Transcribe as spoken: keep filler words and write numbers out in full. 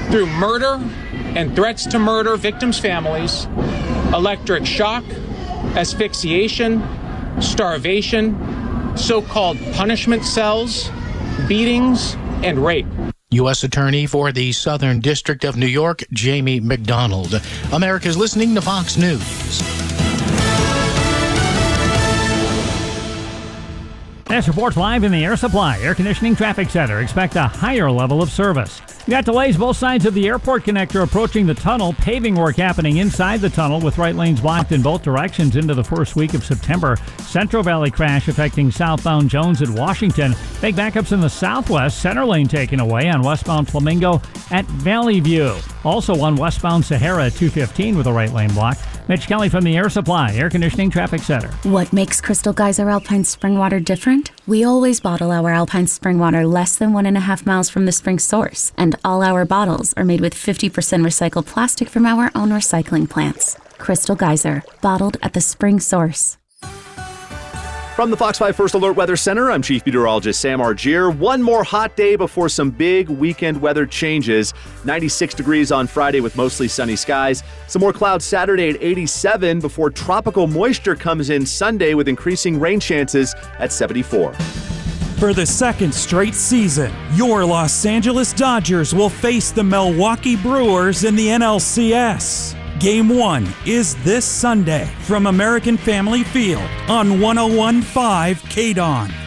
through murder and threats to murder victims' families, electric shock, asphyxiation, starvation, so-called punishment cells, beatings, and rape. U S Attorney for the Southern District of New York, Jamie McDonald. America's listening to Fox News. This reports live in the Air Supply Air Conditioning Traffic Center. Expect a higher level of service. You got delays both sides of the airport connector approaching the tunnel. Paving work happening inside the tunnel with right lanes blocked in both directions into the first week of September. Central Valley crash affecting southbound Jones at Washington. Big backups in the southwest. Center lane taken away on westbound Flamingo at Valley View. Also on westbound Sahara at two fifteen with a right lane block. Mitch Kelly from the Air Supply Air Conditioning Traffic Center. What makes Crystal Geyser Alpine Spring Water different? We always bottle our Alpine Spring Water less than one and a half miles from the spring source, and all our bottles are made with fifty percent recycled plastic from our own recycling plants. Crystal Geyser, bottled at the spring source. From the Fox five First Alert Weather Center, I'm Chief Meteorologist Sam Argier. One more hot day before some big weekend weather changes. ninety-six degrees on Friday with mostly sunny skies. Some more clouds Saturday at eighty-seven before tropical moisture comes in Sunday with increasing rain chances at seventy-four. For the second straight season, your Los Angeles Dodgers will face the Milwaukee Brewers in the N L C S. Game one is this Sunday from American Family Field on one oh one point five K D O N.